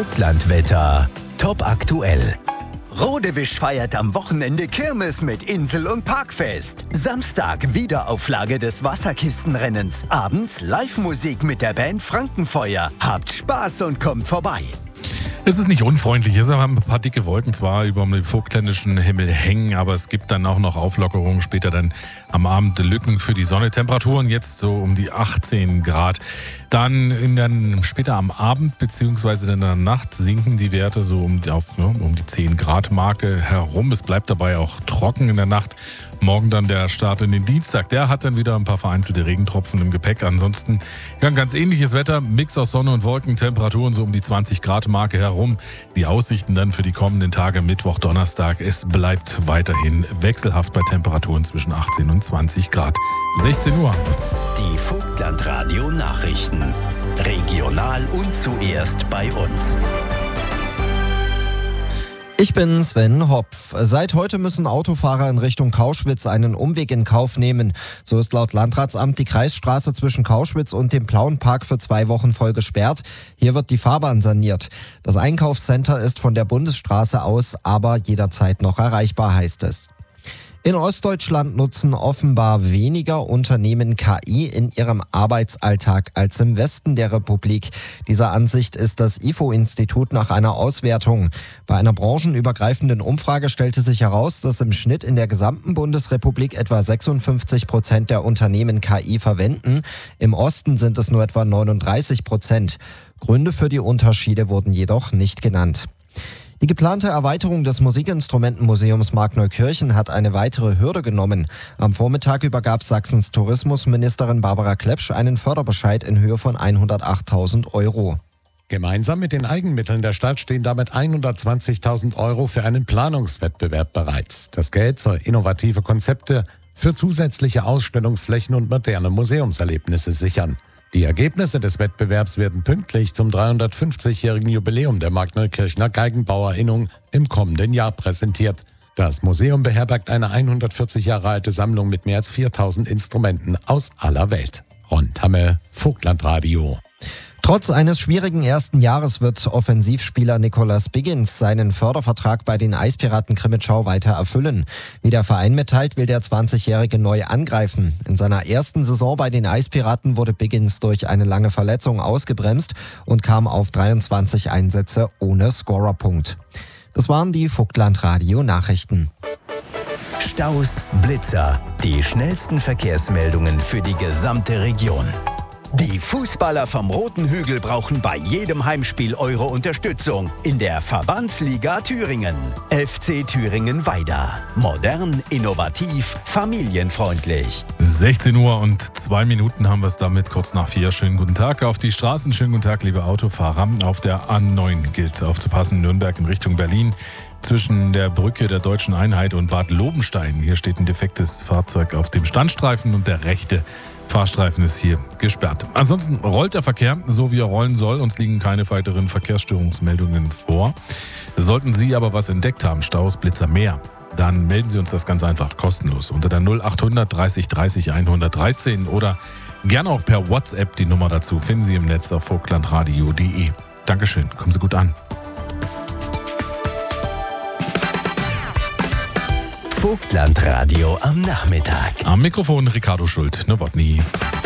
Vogtlandwetter. Top aktuell. Rodewisch feiert am Wochenende Kirmes mit Insel- und Parkfest. Samstag Wiederauflage des Wasserkistenrennens. Abends Live-Musik mit der Band Frankenfeuer. Habt Spaß und kommt vorbei. Es ist nicht unfreundlich, es haben ein paar dicke Wolken zwar über dem vogtländischen Himmel hängen, aber es gibt dann auch noch Auflockerungen, später dann am Abend Lücken für die Sonne. Temperaturen jetzt so um die 18 Grad. Dann später am Abend bzw. in der Nacht sinken die Werte so um die 10 Grad Marke herum. Es bleibt dabei auch trocken in der Nacht. Morgen dann der Start in den Dienstag. Der hat dann wieder ein paar vereinzelte Regentropfen im Gepäck. Ansonsten ein ganz ähnliches Wetter. Mix aus Sonne und Wolken, Temperaturen so um die 20 Grad Marke herum. Die Aussichten dann für die kommenden Tage Mittwoch, Donnerstag. Es bleibt weiterhin wechselhaft bei Temperaturen zwischen 18 und 20 Grad. 16 Uhr. Die Vogtlandradio Nachrichten. Regional und zuerst bei uns. Ich bin Sven Hopf. Seit heute müssen Autofahrer in Richtung Kauschwitz einen Umweg in Kauf nehmen. So ist laut Landratsamt die Kreisstraße zwischen Kauschwitz und dem Blauen Park für 2 Wochen voll gesperrt. Hier wird die Fahrbahn saniert. Das Einkaufscenter ist von der Bundesstraße aus aber jederzeit noch erreichbar, heißt es. In Ostdeutschland nutzen offenbar weniger Unternehmen KI in ihrem Arbeitsalltag als im Westen der Republik. Dieser Ansicht ist das IFO-Institut nach einer Auswertung. Bei einer branchenübergreifenden Umfrage stellte sich heraus, dass im Schnitt in der gesamten Bundesrepublik etwa 56% der Unternehmen KI verwenden. Im Osten sind es nur etwa 39%. Gründe für die Unterschiede wurden jedoch nicht genannt. Die geplante Erweiterung des Musikinstrumentenmuseums Markneukirchen hat eine weitere Hürde genommen. Am Vormittag übergab Sachsens Tourismusministerin Barbara Klepsch einen Förderbescheid in Höhe von 108.000 €. Gemeinsam mit den Eigenmitteln der Stadt stehen damit 120.000 € für einen Planungswettbewerb bereit. Das Geld soll innovative Konzepte für zusätzliche Ausstellungsflächen und moderne Museumserlebnisse sichern. Die Ergebnisse des Wettbewerbs werden pünktlich zum 350-jährigen Jubiläum der Markneukirchener Geigenbauerinnung im kommenden Jahr präsentiert. Das Museum beherbergt eine 140 Jahre alte Sammlung mit mehr als 4.000 Instrumenten aus aller Welt. Ron Tamme, Vogtlandradio. Trotz eines schwierigen ersten Jahres wird Offensivspieler Nicolas Biggins seinen Fördervertrag bei den Eispiraten Krimitschau weiter erfüllen. Wie der Verein mitteilt, will der 20-Jährige neu angreifen. In seiner ersten Saison bei den Eispiraten wurde Biggins durch eine lange Verletzung ausgebremst und kam auf 23 Einsätze ohne Scorerpunkt. Das waren die Vogtlandradio-Nachrichten. Staus, Blitzer, die schnellsten Verkehrsmeldungen für die gesamte Region. Die Fußballer vom Roten Hügel brauchen bei jedem Heimspiel eure Unterstützung in der Verbandsliga Thüringen. FC Thüringen Weida. Modern, innovativ, familienfreundlich. 16 Uhr und 2 Minuten haben wir es damit, kurz nach 4. Schönen guten Tag auf die Straßen, schönen guten Tag, liebe Autofahrer. Auf der A9 gilt aufzupassen, Nürnberg in Richtung Berlin. Zwischen der Brücke der Deutschen Einheit und Bad Lobenstein. Hier steht ein defektes Fahrzeug auf dem Standstreifen und der rechte Fahrstreifen ist hier gesperrt. Ansonsten rollt der Verkehr so, wie er rollen soll. Uns liegen keine weiteren Verkehrsstörungsmeldungen vor. Sollten Sie aber was entdeckt haben, Staus, Blitzer, mehr, dann melden Sie uns das ganz einfach kostenlos unter der 0800 30 30 113 oder gerne auch per WhatsApp. Die Nummer dazu finden Sie im Netz auf vogtlandradio.de. Dankeschön, kommen Sie gut an. Vogtlandradio am Nachmittag. Am Mikrofon Ricardo Schult, Nowotny.